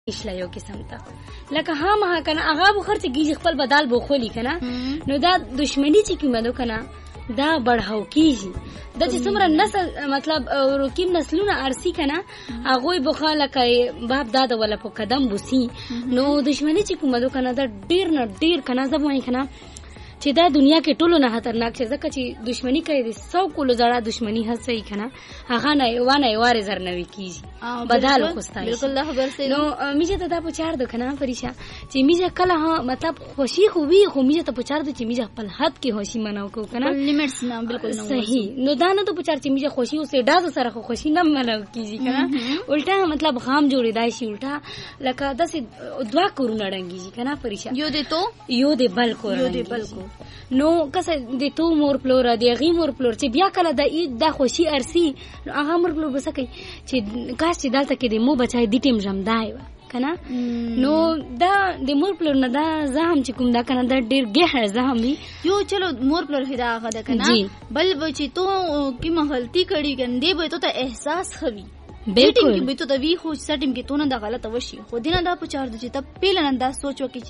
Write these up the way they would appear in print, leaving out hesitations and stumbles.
اشلا یو قسم ته لکه ما کنه هغه بو خرڅ کیږي خپل بدل بو خولي کنه نو دا دشمنی چې کیمدو کنه دا بڑھاو کیږي د چې څومره نسل مطلب روکیم نسلونه ارسی کنه هغه بخا لکه باب دادا ولا په قدم بوسی نو دشمنی چې کومدو کنه دا ډیر نه ډیر کنه زبوي کنه چې دا دنیا کې ټولو نه خطرناک څه ځکه چې دشمنی کوي د 100 کولو زړه دشمنی هڅه کنه هغه نه واره زر نه وکیږي بدل خوستای بالکل الله خبر سي نو میجه ته دا پچار د کنه پریشا چې میجه کله ها مطلب خوشي خو وی خو میجه ته پچار د چې میجه خپل حد کې خوشي مناو کو کنه لیمټس نه بالکل نه صحیح نو دا نه ته پچار چې میجه خوشي اوسه ډاز سره خو خوشي نه مناو کیږي کنه الټا مطلب خام جوړی دای شي الټا لکه داسې دوا کورونه ډنګیږي کنه پریشا یو دې تو یو دې بل کو نو کسه د تو مور پلور دی غي مور پلور چې بیا کله د خوشي ارسي نو هغه مور پلور بسکه چې کاش چې دلته کې د مو بچای د ټیم جمدای کنه نو دا د مور پلور نه دا زهم چې کوم دا کنه دا ډیر ګهر زهم وي یو چلو مور پلور هدا غدا کنه بل بچي تو کی غلطی کړي ګندې به ته احساس خوي بالکل کې به ته د وی خو سټیم کې تو نه د غلطه وشي خو دینه دا په چار د چې ته پیلن دا سوچو کې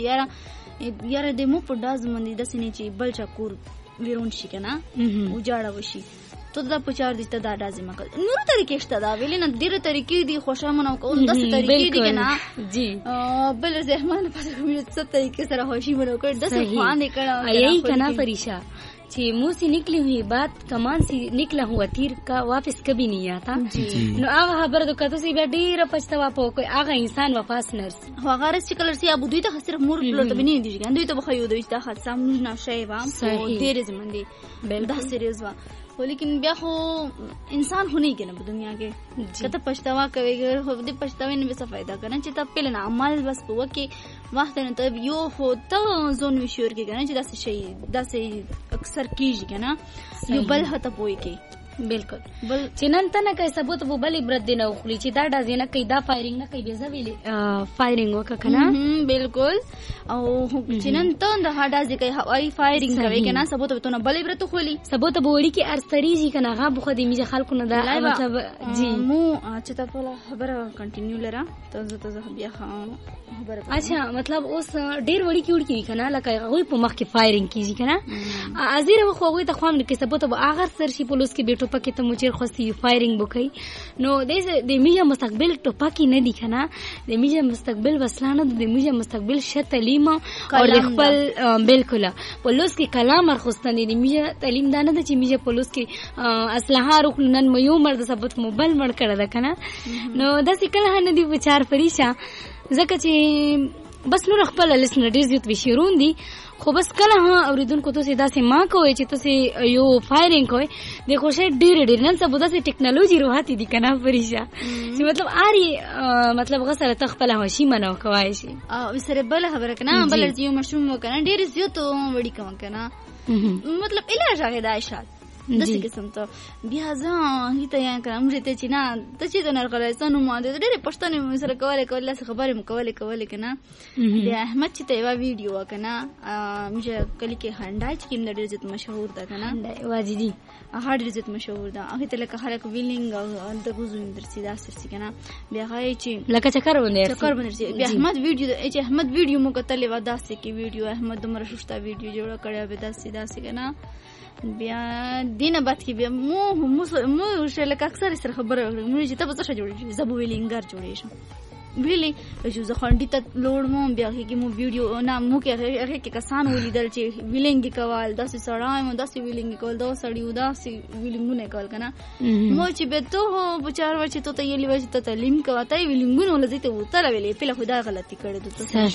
چې یاره د مو په داز باندې د سینې چې بل چا کور ویرون شي کنه او جاړه وشي تو دا په چار د ته دا لازم کړ نور طریقې شته دا ویل نه ډیره طریقې دي خوشامنه او داسې طریقې دي کنه جی بل زهمان په څه طریقې سره خوشي منو کړ داسې خوان کړه یہی کنه فریشا چې मुंह से निकली हुई बात कमान से निकला हुआ तीर का वापस कभी नहीं आता نو هغه خبره د کته سی به ډیره پښتوا په کوئی هغه انسان واپس نرس هغه رس کلر سی ابو دوی ته خسر مور پلوت بنی دي ګان دوی ته بخیو دوی ته خاصه نه شی و او ډیر زمن دي بل دا سیریز وا لیکن بیا خو انسان هونی کنه په دنیا کې کته پښتوا کوي خو دې پښتوي نه څه فائدہ کنه چې ته پهل نه عمل بس په وکي وخت نه ته یو هو ته زون وشور کې کنه چې داسې شي داسې اکثر کیږي کنه یو بل هته پوي کې بالکل بل چنن ته نه کوي ثبوت وو بل عبرت دی نه خلی چې دا ډازې نه کوي دا فایرینګ نه کوي به زویلې فایرینګ وکړه بالکل او چنن ته د هډازې کوي هواي فایرینګ کوي کنه ثبوت ته نه بل عبرت خلی ثبوت بوړي کې ارستریږي کنه هغه بخو د میجه خلکو نه دا مطلب جی مو چې تا په خبره کنټینیو لره ته بیا خبره اچھا مطلب اوس ډیر وړي کې وړي کنه لکه هغه په مخ کې فایرینګ کیږي کنه ازیره خو هغه ته خوام کې ثبوت به هغه سر شي پولیس کې بیٹو پکې ته مچیر خوستي فایرینګ وکړي نو د میجه مستقبل ټوپاکی نه دي کنه د میجه مستقبل وسلانه د میجه مستقبل ش تعلیم او د خپل بالکل پولیس کې کلام ارخستنی د میجه تعلیم دانه د چې میجه پولیس کې اسلحه رخنن مې یو مرد ثبت موبایل مړ کړه ده کنه نو د سکه نه دی بچار پریشا ځکه چې بس نور خپل لسنه ډیر زیات وشيرون دي خو بس کله ها اوریدونکو ته سیدا سي ما کوي چې تاسو یو فایرینګ کوي د خوشي ډیر نن څه بده سي ټیکنالوژي روحاتي دي کنه پریشا چې مطلب آري مطلب غسر تخپل هوشي منو کوي شي او سره بل خبره کنه بل یو مشروم کنه ډیر زیات وړي کوم کنه مطلب علاج هغه د عائشات داسې قسم ته بیا ځان هیته یا کړم ته چې نه ته چې د نرغلایستانو ماده ډېرې پښتنې سره کولې خبرې مو کولې کنه بیا احمد چې ته یو ویډیو وکنه مجه کلی کې هنډای چې کوم ډېر زیات مشهور ده کنه واجدي هغه ډېر زیات مشهور ده هغه ته لکه خلک ویلینګ او د غوزو درسي داسې کنه بیا هغه چې لکه چکر باندې بیا احمد ویډیو مو کتلې و داسې کې ویډیو احمد دمر شوشتا ویډیو جوړ کړی به داسې کنه بیا دینه بعد کې بیا مو شل اکثر سره خبره مو چې تاسو څه جوړی زبو ویلینګر جوړی شم ویلي چې زه خندې ته لوړ مو بیا کې مو ویډیو نه مو کې هغه کې کسان ولیدل چې ویلینګ کول داسې سړای مو داسې ویلینګ کول دا سړی داسې ویلینګونه کول کنه مو چې به ته بچار و چې ته یې لوي ته تعلیم کوي ویلینګونه ولزته وتره ویلې په خدای غلطي کړې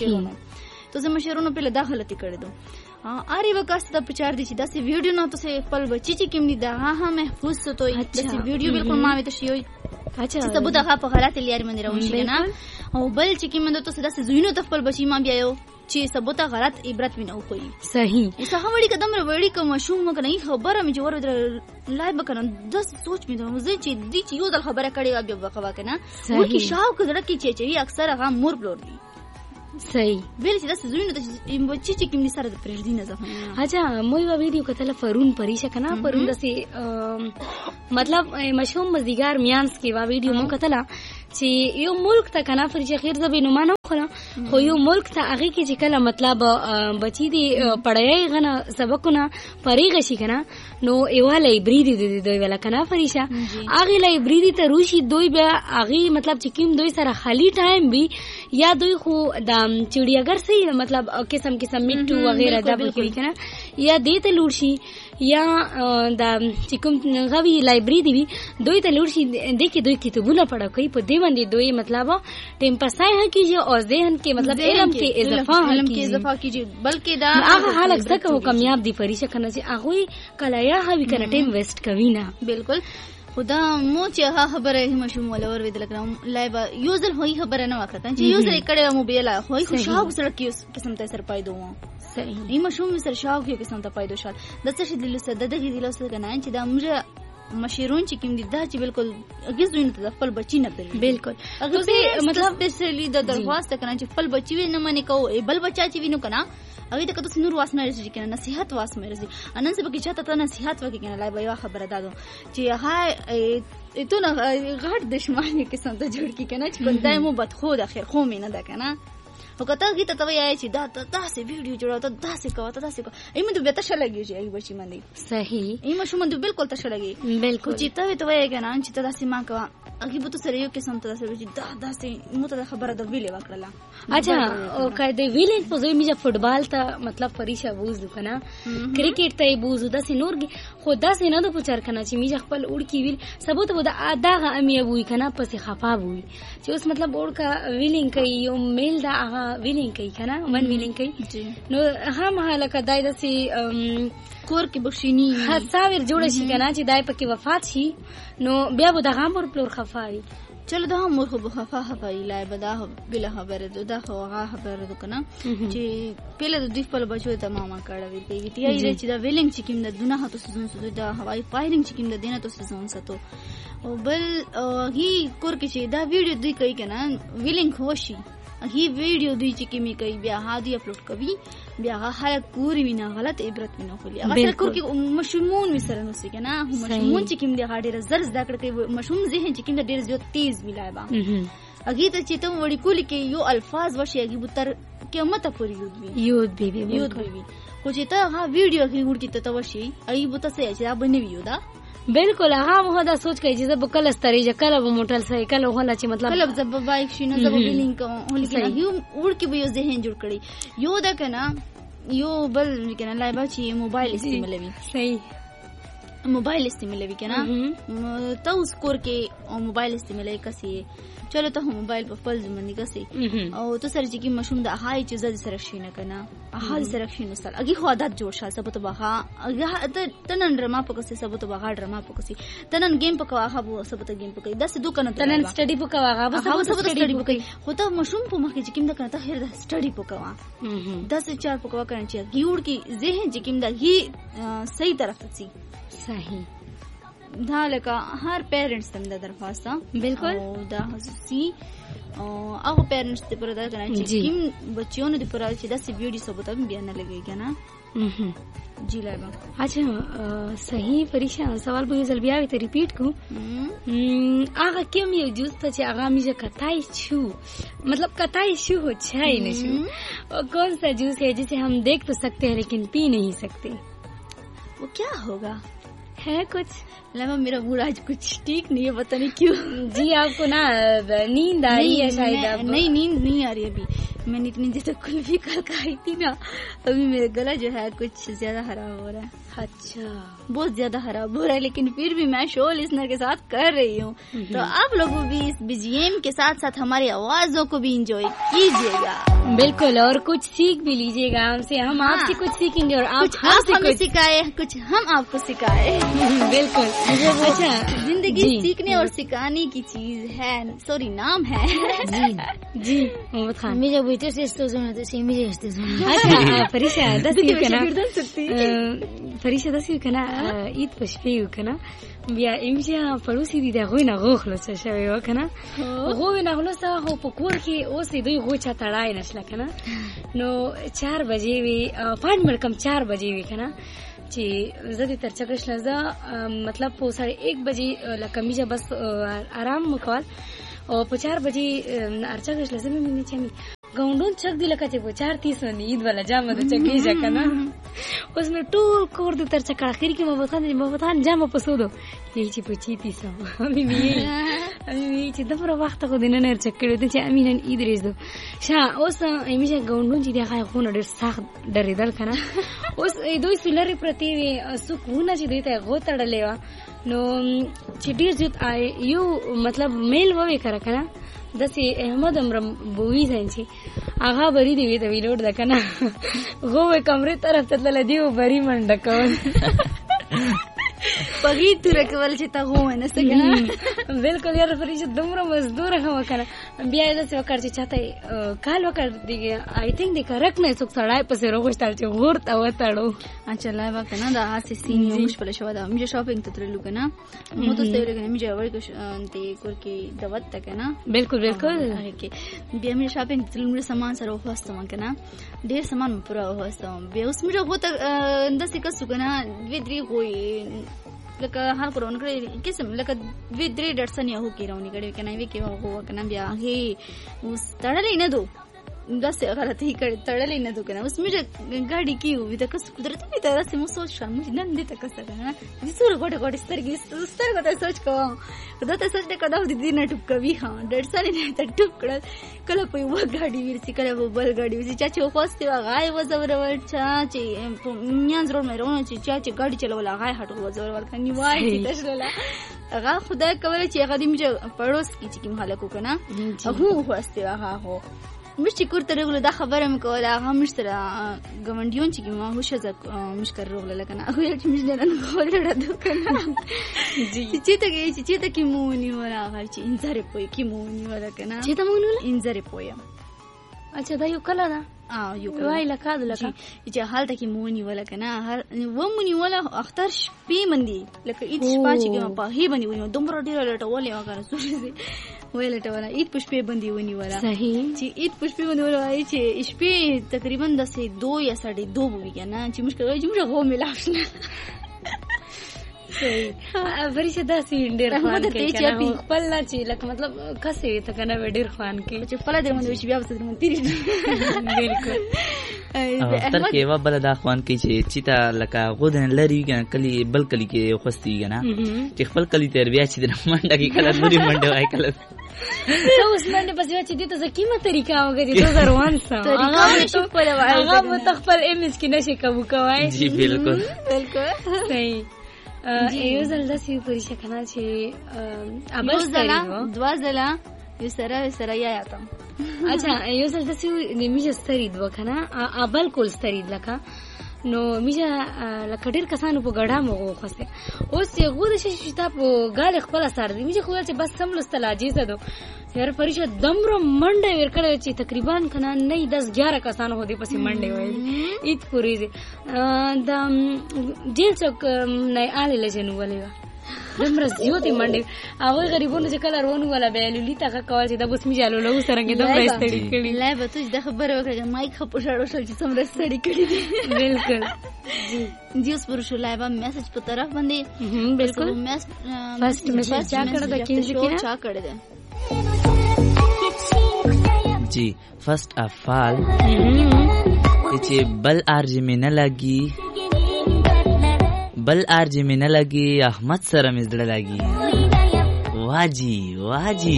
ته زما شهرونو په دا غلطي کړې دو آری وکاست دا پچار دي چې داسې ویډیو نه تاسو خپل بچی چې کوم دي دا ها محفوظ ساتوي داسې ویډیو بالکل ما وته شي اچھا ثبوت هغه په غلط لارې باندې راوشي نه او بل چې کوم د تاسو داسې زوینو د خپل بچی ما بیا یو چې ثبوت غلط عبرت وینو کوي صحیح اوس هغه وړي قدم وړي کوم شوم کنه خبره مې جوړ در لایو کنه د سوچ مې د مزه چې دي چې یو ځل خبره کړي بیا وقوا کنه ورکی شاو کړه چې اکثر هغه مور بلور دي صحیح ویل چې داسې زوینو د بچی چې کوم دي سره د پرېږدي نه ځه اچھا مو یو ویډیو کتل فرون پریشه کنه فرون داسې مطلب مشوم مزیګار میانس کې وا ویډیو مو کتل چې یو ملک ته کنه فرشي خیر زبې نو مانه خو خو یو ملک ته هغه کې چې کله مطلب بچی دی پړای غنه سبقونه پریغه شي کنه نو ایواله لایبرری دی دوی ولا کنه فرشا هغه لایبرری ته روشي دوی بیا هغه مطلب چې کوم دوی سره خالی ټایم وي یا دوی خو د چړیاګر سي مطلب قسم قسم میټو وغیرہ دا کوي کنه یا دې ته لور شي یا د چې کوم غوي لایبرری دی دوی ته لور شي د کې دوی کتابونه پڑھا کوي په دې باندې دوی مطلب ټیم پسای کیږي او ذهن کې مطلب علم کې اضافه کیږي بلکې دا هغه حالت زکه کامیاب دی فرشا کنه چې هغه کله یا هوی کنه ټیم ویسٹ کوي نه بالکل خدا مو چې ها خبره هم شوم ولور ودل کړم لایو یوزل هوی خبره نه وکړه چې یوزل کړه مو بیلا هوی خو شاو سره کیس قسم ته سر پایدو صحیح نیمه شوم سر شاو کیو قسم ته پایدو شال د څه شي دلته د دغه دلته کنه چې دا موږ مشیرون چې کوم دي دا چې بالکل اګیز ویني ته خپل بچی نه پېل بالکل هغه مطلب سپیشلی د درخواست کنه چې خپل بچی نه منې کو بل بچا چې وینو کنه هغه ته کته نور واسنه رسېږي کنه نصيحت واسمه رسېږي انن سبا کې چاته ته نصيحت وکړي کنه لای به خبره دادو چې ها ته نه غټ دشمنی کې څنګه جوړ کی کنه چې بندای مو بدخو د خیر خو مینه ده کنه وکته کی ته وایي چې دا تاسو ویډیو جوړاو ته تاسو کو ایمه ته به تاسو لګیږي ای بچی باندې صحیح ایمه شوم ته بالکل تاسو لګي بالکل چې ته وایي کنه چې تاسو ما کا اګي به تاسو یو قسم ته تاسو چې تاسو مو ته خبره د ویلې وکړه اچھا او کای د ویلې په ځای میجا فوټبال ته مطلب پریشا بوزو کنه کرکټ ته بوزو د سينورګي خدا سي نه د پچار کنه چې میجا خپل وړ کی ویل ثبوت و د داغه امي ابوي کنه پس خفا وي چې اوس مطلب وړ کا ویلینګ کوي یو میل دا ویلینګ کوي کنه من ویلینګ کوي نو هم حالکه دای د سي کور کې بخښینی حساویر جوړ شي کنه چې دای پکې وفات شي نو بیا به د غامور پلور خفای چلو دا مور خو بخفا خفای لای بدا بلا خبره دا خو هغه خبره کنه چې پهله د دوی په بچو ته ماما کړه وی پیږي تی ای چې دا ویلینګ چې کوم د دونه هتو سيزون سو دا هواي فایرینګ چې کوم د دینه تو سيزون ستو او بل هی کور کې چې دا ویډیو دوی کوي کنه ویلینګ خوشي هی ویډیو دوی چې کمی کوي بیا هادي اپلوډ کوي بیا هغه کور وینا غلط عبرت وینه خولي هغه سره کور کې مشمون وسره نو سي کنه مشمون چې کوم دی غاډه زر زکړه کوي مشوم ذهن چې کوم ډیر زیات تیز ویلای با هغه ته چې ته وړي کولی کې یو الفاظ وشي هغه بتر قیامت پورې یود بي خو چې ته هغه ویډیو کې ورته ته وشي هغه بوته سي چې دا بنوي دا بالکل هغه مو دا سوچ کوي چې زه کله ستریجه کله به موټر سایکل ولا چې مطلب کله زب بایک شینه زب ویلینګ کوم لیکن یو ورکی به یو ذهن جوړ کړي یو دا کنه یو بل کنه لای با چې موبایل استعمالوي صحیح موبایل استعمالوي کنه ته اوس کور کې او موبایل استعمالوي کسي چلو ته موبایل په خپل ځمنه کسي او ته سره چې مشوم د هاي چې زړه سره شینه کنه هغه سره شینه سره اګي خو عادت جوړ شال سبته بها تنن ډرما پکسي سبته بها ډرما پکسي تنن گیم پکوا هغه سبته گیم پکې داس دوکنه تنن سټډي پکوا هغه سبته سټډي پکې خو ته مشوم په مخ کې کوم د کنه ته هر سټډي پکوا داس چار پکوا کنه چې گیوړ کې ذهن چې کوم د هي صحیح طرف ته سي صحیح دا لکه هر پیرنټس تم د درخواست بالکل دا حساسي او هغه پیرنټس ته پر دا کنه چې کوم بچیونو د پر چې دا سی ویډیو ثبوت بیان نه لګي کنه جی لایبا اچھا صحیح پریشان سوال به زل بیا ته ریپیټ کو هغه کوم یو جوز ته چې هغه میجه کتای شو मतलब कताई शू हो छाई न शू और कौन सा जूस है जिसे हम देख तो सकते हैं लेकिन पी नहीं सकते वो क्या होगा है कुछ लमा मेरा मूड आज कुछ ठीक नहीं है पता नहीं क्यों जी आपको ना नींद आ रही है शायद आप नहीं नींद नहीं आ रही अभी मैंने इतनी देर तक कुल्फी कल खाई थी ना अभी मेरा गला जो है कुछ ज्यादा खराब हो रहा है अच्छा बहुत ज्यादा खराब हो रहा है लेकिन फिर भी मैं शो लिसनर के साथ कर रही हूँ तो आप लोगों भी इस बीजीएम के साथ साथ हमारी आवाजों को भी एंजॉय कीजिएगा बिल्कुल और कुछ सीख भी लीजिएगा हमसे हम आपसे कुछ सीखेंगे और आप हमें सिखाए कुछ हम आपको सिखाए बिल्कुल अच्छा जिंदगी सीखने और सिखाने की चीज है सॉरी नाम है जी मोहम्मद खान मुझे बेटे से अच्छा फरीशा داسې کنه عید په شپې وکنه بیا امجا پړوسی دي دغه نه غوخلو څه شوی وکنه غو نه غلو سره خو په کور کې اوس دوی غو چا تړای نشله کنه نو 4 بجې وی 5 منټ کم 4 بجې وی کنه چې زه تر چکش لزه مطلب په 1:30 بجې لکه میجا بس آرام وکول او په 4 بجې ارچا غشله زمې مې چې می ګاونډون چک دی لکه چې په 4:30 باندې عید والا جامه د چکې ځکنه اوس مې ټول کور د تر چکه اخر کې محمد خان جامه پسودو یی چې په 30 چې دغه وخت خو دینه نه چکړې ته چې امینن عید ریزو شا اوس همیشه ګاونډون چې دغه غونه ډېر سخت ډریدل کنه اوس دوی سولري پرتی وي سکونه چې دوی ته غوتړلې و نو چې ډېر زیات یو مطلب میل وې کړه کنه دسي احمد امر بووی ځنچی هغه بری دی وی ته ویلوډ د کنه غوې کمرې طرف ته تل دیو بری منډه کول پغی تور کول چې تا غو نه سګنه بالکل یار فرېشه دومره مزدور هم کنه بیا دې څه وکړ چې چاته کال وکړ دی آی تھنک د کرک نه څوک سړای پسې روغشتل چې ورته وتاړو اچھا لا وکنه دا هسه سینې مشکل شو دا مې شاپینګ ته ترلو کنه مو ته ستوري کنه مې جوړ کو دې کور کې دوت تک نه بالکل بالکل بیا مې شاپینګ ترلو مې سامان سره وښستم کنه ډېر سامان پورا وښستم بیا اوس مې غوته اندسې کسو کنه دوی درې غوي لکه هر کورونه کړی قسم لکه وی درې ډټسن یو کې راونی کړي کنه وی کې هو کنه بیا هي اوس تړلې نه دو داسې غلطي کړې تړلې نه دو کنه اوس مې ګاډي کې وې د کس قدرت په تاسو مو سوچ شم نن دې تک څه کنه دې څور ګټه ګټه سترګې ته سوچ کوم دا ته سوچ کړه دې نه ټوب کوي ها ډټسن نه ته ټوب کړه کله په یو ګاډي ورسې کله په بل ګاډي ورسې چې خوسته غای وزور ورچا چې میان ضرور مې رونه چې ګاډي چلول غای هټو وزور ورکني وای چې تشلا هغه خدای کوله چې هغه دې مې پړوس کې چې کوم حالکو کنه هغه خوسته هغه هو مش کور ته رغله دا خبره مې کوله هغه مش تر ګمنډیون چې ما هوښه مش کر رغله لکنه هغه چې مش نه کوله راځو کنه چې ته کې مونی ولا هغه چې انځره پوي کې مونی ولا کنه چې ته مونی ولا انځره پوي اچھا دا یو کله دا یو وای لکه چې حالت کې مونی ولا کنه هر و مونی ولا اختر شپې مندي لکه اې شپه چې په هی باندې ونی دومره ډیر لټولې وکړه سوري ویل ته ولا اې پښپې باندې ونی ولا صحیح چې اې پښپې باندې ولا چې شپې تقریبا 2 یا 2:30 وي کنه چې مشکل وي چې موږ غو ملاشنه صحیح فرېشه داسې ډېر خوان کوي کنه خپل نه چې لکه مطلب کسې وي ته کنه ډېر خوان کوي چې خپل در باندې چې بیا وسه در باندې تیری بالکل تر کې و بل دا خوان کوي چې تا لکه غودن لري کنه کلی بل کلی کې خوستي کنه چې خپل کلی تر بیا چې د منډه کې کله نوري منډه وای کله اوس منډه پسې چې دې ته کیمه طریقه وګړي 2001 هغه متخپل ایمیج کې نشي کوو کوي جی بالکل صحیح یو ځل داسې پریشه کنه چې ابل ستړي دوا ځله یو سره یا یاتم اچھا یو ځل داسې میجه ستړي دوا کنه ابل کول ستړي لکه نو میجه لکه ډېر کسانو په ګډا مغو خوسته اوس یو غوډ شي چې تا په ګاله خپل سره دی میجه خو چې بس سم لستل عاجز ده یار پریشه دمرو منډه ورکړل چې تقریبا کنه نه 10-11 کسانو هدي پسې منډه وایي ایت پوری دي د جیل څوک نه آله لجنو ولې دمر زیوتي منډه هغه غریبونو چې کله رونو ولا به لولي تا کول چې د بس می جالو له سرنګ د برستړي کړي لا به ته د خبره وکړه مایک خپل شاړو شل چې سم رستړي کړي بالکل جی اوس پر شو لایو میسج په طرف باندې بالکل فرست میسج چا کړه د کینځ کې چا کړه ده جی فرسٹ آف آل چې بل ارج می نه لګي بل ارج می نه لګي احمد سره می زړه لګي واجی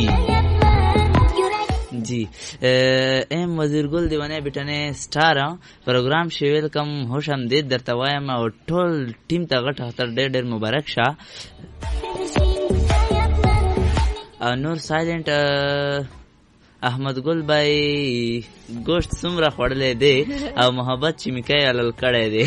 جی ایم وزیر ګل دیوانه بټنه سٹار پروګرام شی ویلکم خوش آمدید درته وایم او ټول ټیم ته غټ هتر ډېر مبارک شه نور سایلنٹ احمد ګل بای گوشت څومره خوړلې دی او محبت چې میکای علل کړی دی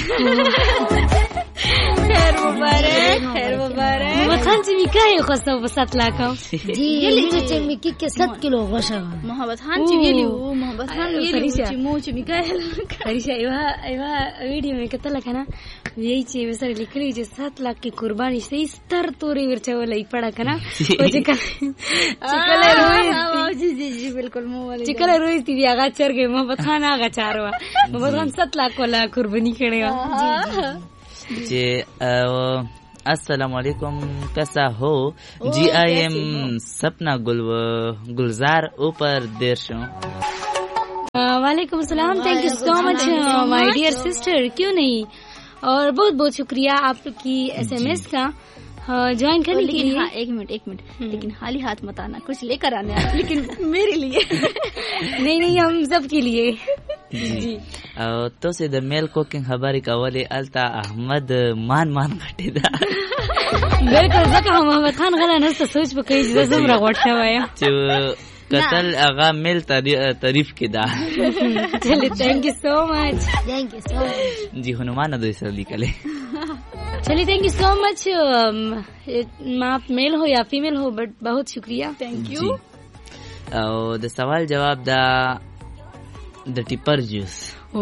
خیر مبارک وطن چې میکای خو څه وسات لاکم جی یلی چې میکی کې 7 کیلو غوښه محمد خان چې ویلی محمد خان ویلی چې مو چې میکای فرېشه ایوا ویډیو مې کتل کنه وی چې وسره لیکلي چې 7 लाख کی قربانی شي ستر توري ورچولې پړه کنه او چې کله روي جی بالکل مو ولې چې کله روي دی هغه چرګه محمد خان هغه چاروا محمد خان 7 लाख ولا قرباني کړي چې अस्सलाम वालेकुम, कैसा हो जी? आई एम सपना गुलजार ऊपर देर वालेकुम सलाम, thank you so much my dear sister. क्यों नहीं, और बहुत बहुत शुक्रिया आपकी SMS का ज्वाइन करने के लिए। हाँ, एक मिनट लेकिन खाली हाथ मत आना, कुछ लेकर आने आप, लेकिन मेरे लिए नहीं हम सबके लिए जी। तो से द मेल कुकिंग खबरी का वली अल्ता अहमद मान कटेदा बिल्कुल ځکه محمد خان غلا نسته سوچ وکړي چې زمره غوټه وایا چې قتل اغا میل تعریف کې دا چلیے थैंक यू सो मच जी हनुमान दोई सर लिखले चलिए थैंक यू सो मच। आप मेल हो या फीमेल हो बट बहुत शुक्रिया, थैंक यू। और द सवाल जवाब दा द टिपर जूस।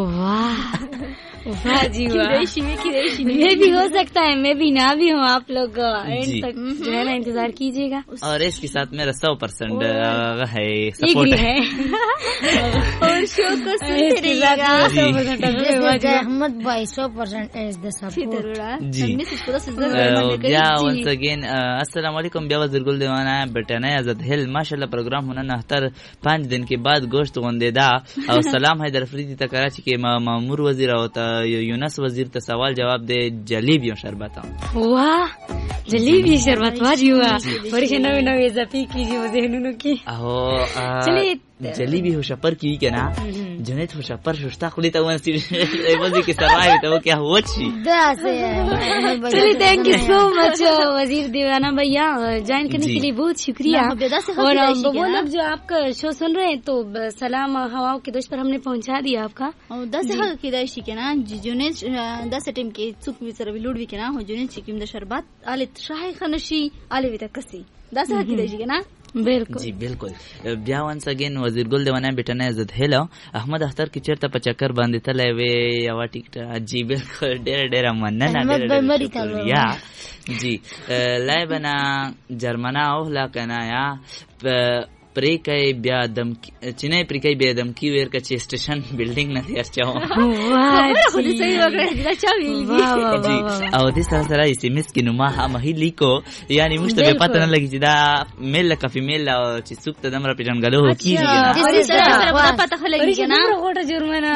वाह जी वाह, ये भी हो सकता है, मैं भी ना भी हूँ। आप लोग एंड तक जो है ना इंतजार कीजिएगा। और इसके साथ मेरा 100% है सपोर्ट है और शो को सुनते रहिएगा। अहमद भाई 100% is the support जी। या once again अस्सलाम वालेकुम, ब्या वज़ीर गुल दीवाना बटना आजाद हिल माशाल्लाह प्रोग्राम होना 5 दिन के बाद गोश्त गोंदेदा और सलाम हैदर अफरीदी तक कराची के मामूर वजीर होता यूनस वजीर ता सवाल जवाब दे जलेबी और शरबत। वाह जलेबी शरबत वाजी हुआ बड़ी नवी इजाफी कीजिए ज़हनों की। चलिए जलेबी हो शपर की के ना जनेत हो शपर शुस्ता खुली तो वंसी वजी के सरवाई तो क्या होची दासे। चलिए थैंक यू सो मच वजीर दीवाना भैया, ज्वाइन करने के लिए बहुत शुक्रिया। और वो लोग जो आपका शो सुन रहे हैं तो सलाम हवाओं के दोष पर हमने पहुंचा दिया आपका। 10 की दाइशी के ना जुने 10 टीम के सुख विचर लुडवी के ना हो जुने चिकिम द शरबत आले शाही खनशी आले विता कसी 10 की दाइशी के ना बिल्कुल जी बिल्कुल। ब्या वंस अगेन वजीर गुल देवाना बेटना इज्जत हेलो अहमद अख्तर की चेरता पचक्कर बांधे तले वे यावा टिकट जी बिल्कुल डेरा मनना या जी लाई बना जर्मना ओहला कना या प्रेकई ब्या दम चिने प्रेकई ब्या दम की वेर का स्टेशन बिल्डिंग ना यार चाहो खुद सही वगैरह चावी जी। और दिस तरह SMS की नुमा महिली को यानी मुश्तबे पता न लगी जिदा मेल का फीमेल और चिसुक तदमरा पिजन गलो हो की और इस तरह पता लगी ना गोटा जुर्माना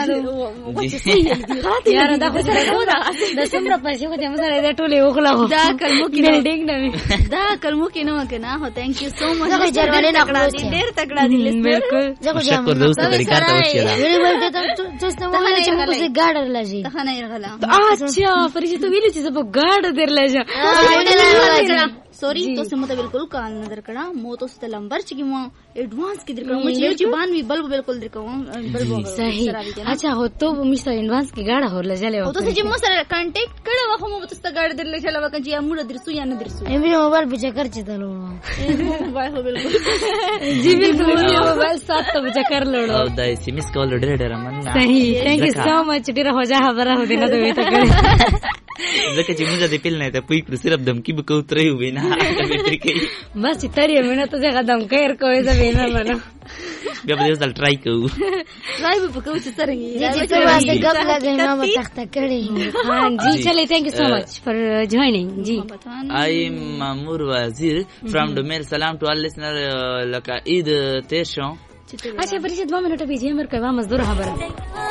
यार दा खुद दसमरा पैसे को जमा सारे टोले ओखला हो दा कलमो की बिल्डिंग ना दा कलमो की नो के ना हो। Thank you so much Germany नकड़ा ढेर तगड़ा दिल बिल्कुल शक्कर दोस्त तरीका तो वशिला मेरे बोलते तो जस्ट वो मेरे चमको से गार्डर लाजी तखना इरगला अच्छा परिचित तो विले चीज अब गार्ड देर लाजा सॉरी तो से मत बिल्कुल कान नजर कड़ा मो तो से लंबर चिकी मो एडवांस की दिरका मुझे ये बान भी बल्ब बिल्कुल दिरका बल्ब सही। अच्छा हो तो मिस्टर एडवांस की गाड़ा हो ले चले तो से जिमो सर कांटेक्ट कड़ा वा मो तो गाड़ दिर ले चला वा जी मुड़ दिरसु या न दिरसु एमरी मोबाइल पे चेक कर चलो मोबाइल हो बिल्कुल जी बिल्कुल मोबाइल साथ तो चेक लोड़ो और द SMS कॉल डेरा मन सही। थैंक यू सो मच डेरा हो जा हबरा हो देना तो ये तक जके जी मुझे दिल नहीं था पुई सिर्फ धमकी भी उतरे हुए ना बस इतनी मैंने तो जगह धमका को ऐसा बेना बना जब देख ट्राई करूँ ट्राई भी पकाऊ चतरेंगे जी तो वास्ते गप लगे ना तख्त कड़ी। हाँ जी चलिए thank you so much for joining जी। आई मामूर वजीर फ्रॉम डोमेल सलाम टू ऑल लिसनर लका ईद तेशो। अच्छा परिचित 2 मिनट बीजिए मेरे को मजदूर खबर